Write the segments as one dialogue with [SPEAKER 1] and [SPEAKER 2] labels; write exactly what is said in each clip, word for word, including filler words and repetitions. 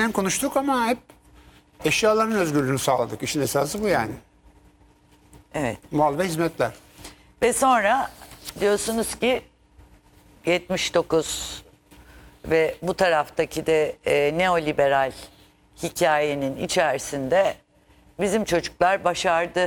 [SPEAKER 1] özgürlüğünden konuştuk ama hep eşyaların özgürlüğünü sağladık. İşin esası bu yani.
[SPEAKER 2] Evet.
[SPEAKER 1] Mal ve hizmetler.
[SPEAKER 2] Ve sonra diyorsunuz ki yetmiş dokuz ve bu taraftaki de e, neoliberal hikayenin içerisinde bizim çocuklar başardı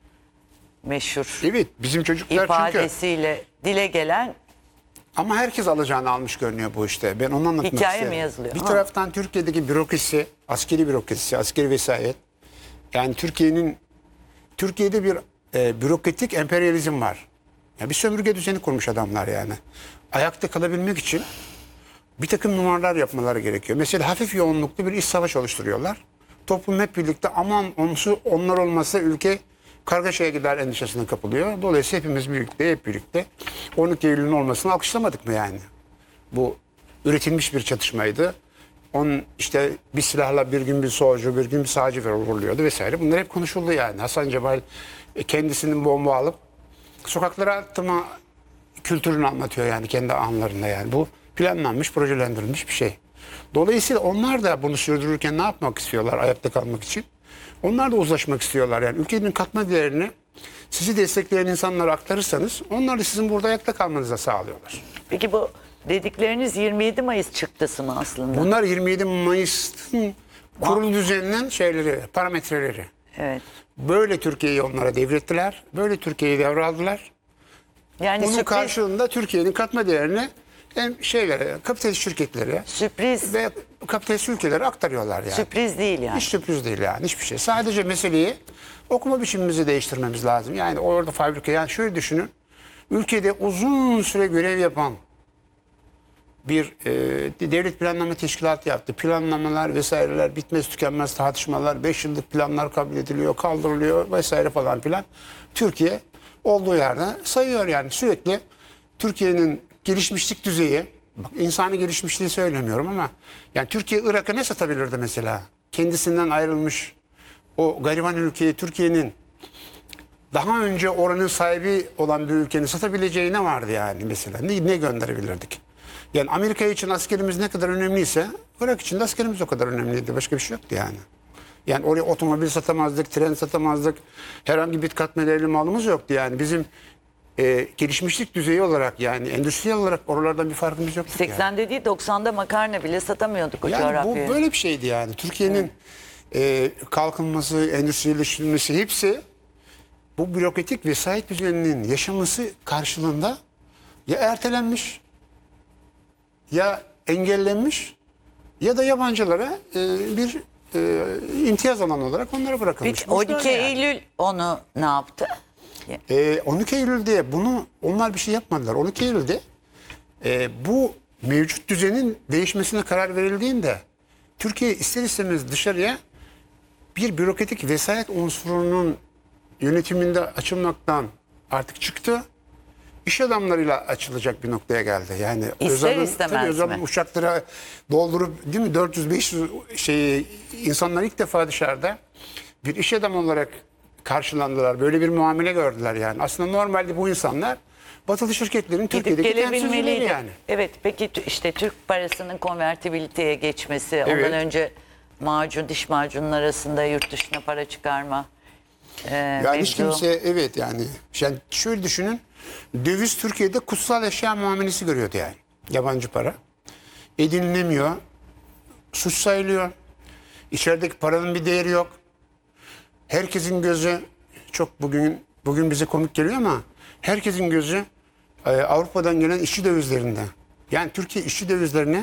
[SPEAKER 2] meşhur
[SPEAKER 1] Evet, bizim çocuklar çünkü...
[SPEAKER 2] ifadesiyle dile gelen
[SPEAKER 1] Ama herkes alacağını almış görünüyor bu işte. Ben onu anlatmak
[SPEAKER 2] hikaye
[SPEAKER 1] isterim.
[SPEAKER 2] mi yazılıyor?
[SPEAKER 1] Bir
[SPEAKER 2] Ha.
[SPEAKER 1] taraftan Türkiye'deki bürokrasi, askeri bürokrasi, askeri vesayet. Yani Türkiye'nin Türkiye'de bir e, bürokratik emperyalizm var. Yani bir sömürge düzeni kurmuş adamlar yani. Ayakta kalabilmek için bir takım numaralar yapmaları gerekiyor. Mesela hafif yoğunluklu bir iç savaş oluşturuyorlar. Toplum hep birlikte aman onsu, onlar olmasa ülke kargaşaya gider endişesine kapılıyor. Dolayısıyla hepimiz birlikte, hep birlikte on iki Eylül'ün olmasını alkışlamadık mı yani? Bu üretilmiş bir çatışmaydı. On işte bir silahla bir gün bir solcu, bir gün bir sağcı vuruluyordu vesaire. Bunlar hep konuşuldu yani. Hasan Cemal kendisinin bomba alıp sokaklara attırma kültürünü anlatıyor yani kendi anlarında yani. Bu planlanmış, projelendirilmiş bir şey. Dolayısıyla onlar da bunu sürdürürken ne yapmak istiyorlar ayakta kalmak için? Onlar da uzlaşmak istiyorlar yani. Ülkenin katma değerini sizi destekleyen insanlara aktarırsanız onlar da sizin burada ayakta kalmanıza sağlıyorlar.
[SPEAKER 2] Peki bu dedikleriniz yirmi yedi Mayıs çıktısı mı aslında?
[SPEAKER 1] Bunlar yirmi yedi Mayıs'ın kurulu düzeninin şeyleri, parametreleri.
[SPEAKER 2] Evet.
[SPEAKER 1] Böyle Türkiye'yi onlara devrettiler. Böyle Türkiye'yi devraldılar.
[SPEAKER 2] Yani
[SPEAKER 1] Bunun
[SPEAKER 2] sürpriz,
[SPEAKER 1] karşılığında Türkiye'nin katma değerini hem şeylere, kapitalist şirketlere
[SPEAKER 2] sürpriz,
[SPEAKER 1] ve kapitalist ülkelere aktarıyorlar yani.
[SPEAKER 2] sürpriz değil yani.
[SPEAKER 1] Hiç sürpriz değil yani hiçbir şey. Sadece meseleyi okuma biçimimizi değiştirmemiz lazım. Yani orada fabrika yani şöyle düşünün. Ülkede uzun süre görev yapan bir e, devlet planlama teşkilatı yaptı. Planlamalar vesaireler bitmez tükenmez tartışmalar. Beş yıllık planlar kabul ediliyor, kaldırılıyor vesaire falan filan. Türkiye olduğu yerde sayıyor yani sürekli Türkiye'nin gelişmişlik düzeyi, bak insani gelişmişliği söylemiyorum ama yani Türkiye Irak'a ne satabilirdi mesela? Kendisinden ayrılmış o gariban ülkeyi Türkiye'nin daha önce oranın sahibi olan bir ülkenin satabileceği ne vardı yani mesela? Ne, ne gönderebilirdik? Yani Amerika için askerimiz ne kadar önemliyse Irak için de askerimiz o kadar önemliydi. Başka bir şey yoktu yani. Yani oraya otomobil satamazdık, tren satamazdık. Herhangi bir katma değerli malımız yoktu yani. Bizim e, gelişmişlik düzeyi olarak yani endüstriyel olarak oralardan bir farkımız yoktu.
[SPEAKER 2] seksende
[SPEAKER 1] yani.
[SPEAKER 2] değil doksanda makarna bile satamıyorduk o
[SPEAKER 1] Yani
[SPEAKER 2] coğrafyaya.
[SPEAKER 1] bu böyle bir şeydi yani. Türkiye'nin e, kalkınması, endüstrileştirilmesi hepsi bu bürokratik vesayet düzeninin yaşaması karşılığında ya ertelenmiş ya engellenmiş ya da yabancılara e, bir e, imtiyaz alanı olarak onlara bırakılmış.
[SPEAKER 2] Peki
[SPEAKER 1] Bu
[SPEAKER 2] on
[SPEAKER 1] böyle
[SPEAKER 2] iki
[SPEAKER 1] yani.
[SPEAKER 2] Eylül onu ne yaptı?
[SPEAKER 1] E, on iki Eylül'de bunu onlar bir şey yapmadılar. on iki Eylül'de e, bu mevcut düzenin değişmesine karar verildiğinde Türkiye ister istemez dışarıya bir bürokratik vesayet unsurunun yönetiminde açılmaktan artık çıktı. İş adamlarıyla açılacak bir noktaya geldi. Yani
[SPEAKER 2] İster
[SPEAKER 1] Özal'ın,
[SPEAKER 2] istemez
[SPEAKER 1] tabii
[SPEAKER 2] mi?
[SPEAKER 1] Özal'ın uçaklara doldurup değil mi dört yüz beş yüz şeyi insanlar ilk defa dışarıda bir iş adamı olarak karşılandılar. Böyle bir muamele gördüler yani. Aslında normalde bu insanlar batılı şirketlerin
[SPEAKER 2] Gidip
[SPEAKER 1] Türkiye'deki temsilcileri
[SPEAKER 2] gelebilmeliydi.
[SPEAKER 1] yani.
[SPEAKER 2] Evet peki t- işte Türk parasının konvertibiliteye geçmesi,
[SPEAKER 1] Evet.
[SPEAKER 2] ondan önce macun, diş macunun arasında yurt dışına para çıkarma e,
[SPEAKER 1] Yani hiç
[SPEAKER 2] mevzu.
[SPEAKER 1] kimse evet yani. Yani şöyle düşünün. Döviz Türkiye'de kutsal eşya muamelesi görüyordu yani. Yabancı para. Edinilemiyor. Suç sayılıyor. İçerideki paranın bir değeri yok. Herkesin gözü çok bugün bugün bize komik geliyor ama herkesin gözü e, Avrupa'dan gelen işçi dövizlerinde. Yani Türkiye işçi dövizlerine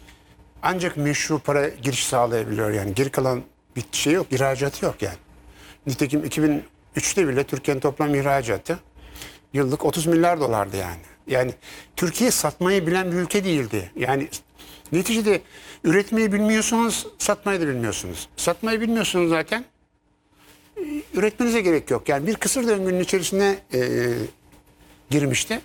[SPEAKER 1] ancak meşru para giriş sağlayabiliyor yani. Geri kalan bir şey yok, ihracatı yok yani. Nitekim iki bin üçte bile Türkiye'nin toplam ihracatı yıllık otuz milyar dolardı yani. Yani Türkiye satmayı bilen bir ülke değildi. Yani neticede üretmeyi bilmiyorsunuz, satmayı da bilmiyorsunuz. Satmayı bilmiyorsunuz zaten. Üretmenize gerek yok. Yani bir kısır döngünün içerisine e, girmişti.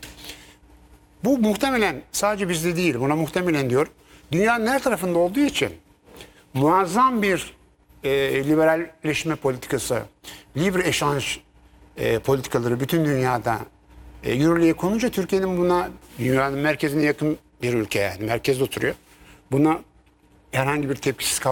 [SPEAKER 1] Bu muhtemelen sadece bizde değil, buna muhtemelen diyor. Dünyanın her tarafında olduğu için muazzam bir e, liberalleşme politikası, libre eşanj e, politikaları bütün dünyada e, yürürlüğe konunca Türkiye'nin buna dünyanın merkezine yakın bir ülke yani merkezde oturuyor. Buna herhangi bir tepkisiz kalmadı.